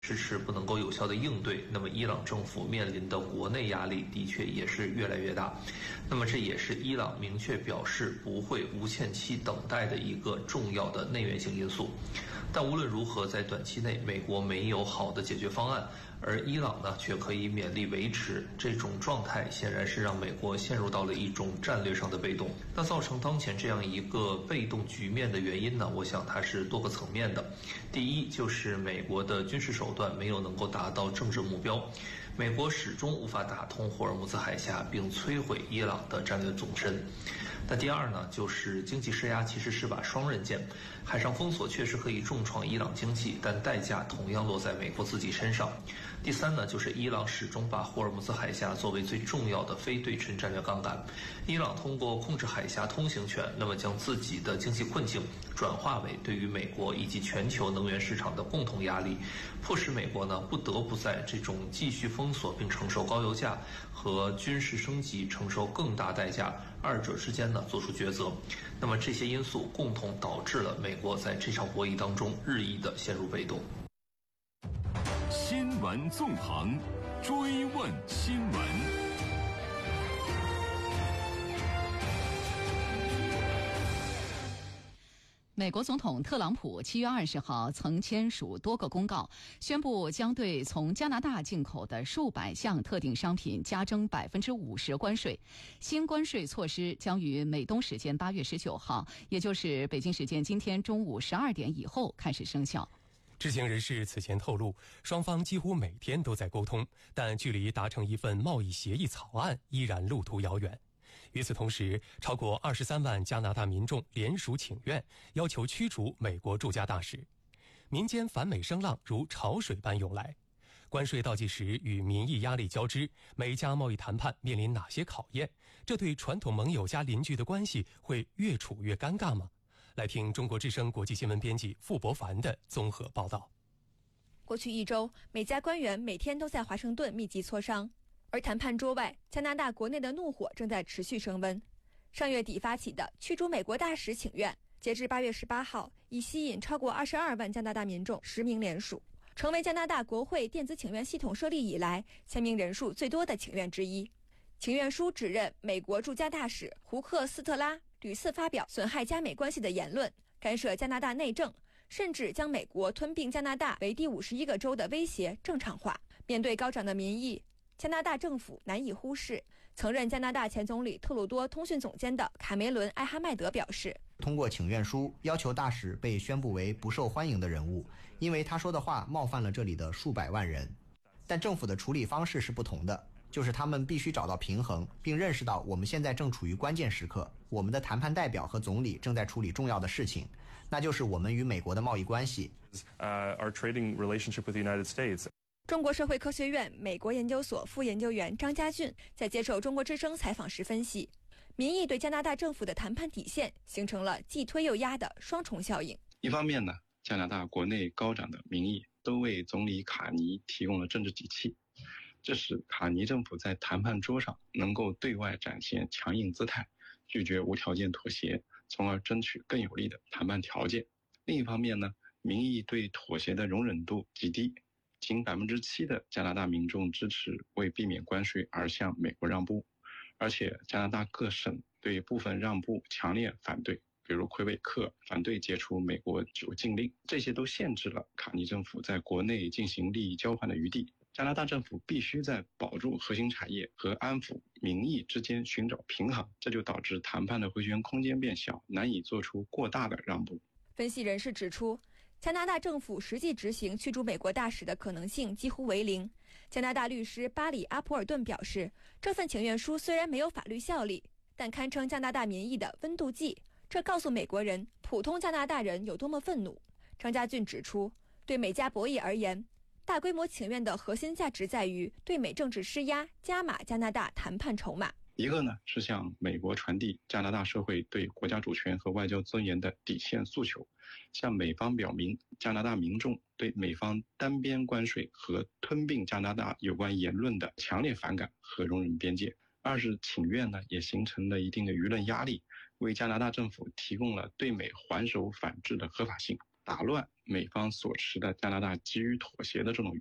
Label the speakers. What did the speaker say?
Speaker 1: 迟迟不能够有效的应对，那么伊朗政府面临的国内压力的确也是越来越大。那么这也是伊朗明确表示不会无限期等待的一个重要的内源性因素。但无论如何，在短期内，美国没有好的解决方案，而伊朗呢却可以勉力维持这种状态，显然是让美国陷入到了一种战略上的被动。那造成当前这样一个被动局面的原因呢，我想它是多个层面的。第一，就是美国的军事手段没有能够达到政治目标，美国始终无法打通霍尔木兹海峡并摧毁伊朗的战略纵深。那第二呢，就是经济施压其实是把双刃剑，海上封锁确实可以重创伊朗经济，但代价同样落在美国自己身上。第三呢，就是伊朗始终把霍尔木兹海峡作为最重要的非对称战略杠杆，伊朗通过控制海峡通行权，那么将自己的经济困境转化为对于美国以及全球能源市场的共同压力，迫使美国呢不得不在这种继续封锁并承受高油价和军事升级承受更大代价二者之间呢做出抉择。那么这些因素共同导致了美国在这场博弈当中日益的陷入被动。
Speaker 2: 新闻纵横，追问新闻。
Speaker 3: 美国总统特朗普7月20号曾签署多个公告，宣布将对从加拿大进口的数百项特定商品加征50%关税。新关税措施将于美东时间8月19号，也就是北京时间今天中午12点以后开始生效。
Speaker 4: 知情人士此前透露，双方几乎每天都在沟通，但距离达成一份贸易协议草案依然路途遥远。与此同时，超过23万加拿大民众联署请愿，要求驱逐美国驻加大使。民间反美声浪如潮水般涌来。关税倒计时与民意压力交织，美加贸易谈判面临哪些考验？这对传统盟友加邻居的关系会越处越尴尬吗？来听中国之声国际新闻编辑傅博凡的综合报道。
Speaker 5: 过去一周，美加官员每天都在华盛顿密集磋商。而谈判桌外，加拿大国内的怒火正在持续升温。上月底发起的驱逐美国大使请愿，截至8月18号，已吸引超过22万加拿大民众实名联署，成为加拿大国会电子请愿系统设立以来签名人数最多的请愿之一。请愿书指认美国驻加大使胡克斯特拉屡次发表损害加美关系的言论，干涉加拿大内政，甚至将美国吞并加拿大为第51个州的威胁正常化。面对高涨的民意，加拿大政府难以忽视。曾任加拿大前总理特鲁多通讯总监的卡梅伦·艾哈迈德表示，
Speaker 6: 通过请愿书要求大使被宣布为不受欢迎的人物，因为他说的话冒犯了这里的数百万人。但政府的处理方式是不同的，就是他们必须找到平衡，并认识到我们现在正处于关键时刻，我们的谈判代表和总理正在处理重要的事情，那就是我们与美国的贸易关系。
Speaker 7: Our trading relationship with the United States。
Speaker 5: 中国社会科学院美国研究所副研究员张家俊在接受中国之声采访时分析，民意对加拿大政府的谈判底线形成了既推又压的双重效应。
Speaker 8: 一方面呢，加拿大国内高涨的民意都为总理卡尼提供了政治底气，这使卡尼政府在谈判桌上能够对外展现强硬姿态，拒绝无条件妥协，从而争取更有利的谈判条件。另一方面呢，民意对妥协的容忍度极低，仅7%的加拿大民众支持为避免关税而向美国让步，而且加拿大各省对部分让步强烈反对，比如魁北克反对解除美国酒禁令，这些都限制了卡尼政府在国内进行利益交换的余地。加拿大政府必须在保住核心产业和安抚民意之间寻找平衡，这就导致谈判的回旋空间变小，难以做出过大的让步。
Speaker 5: 分析人士指出，加拿大政府实际执行驱逐美国大使的可能性几乎为零。加拿大律师巴里·阿普尔顿表示，这份请愿书虽然没有法律效力，但堪称加拿大民意的温度计，这告诉美国人普通加拿大人有多么愤怒。张家俊指出，对美加博弈而言，大规模请愿的核心价值在于对美政治施压，加码加拿大谈判筹码。
Speaker 8: 一个呢是向美国传递加拿大社会对国家主权和外交尊严的底线诉求，向美方表明加拿大民众对美方单边关税和吞并加拿大有关言论的强烈反感和容忍边界。二是请愿呢也形成了一定的舆论压力，为加拿大政府提供了对美还手反制的合法性。 打乱美方所持的加拿大基于妥协的这种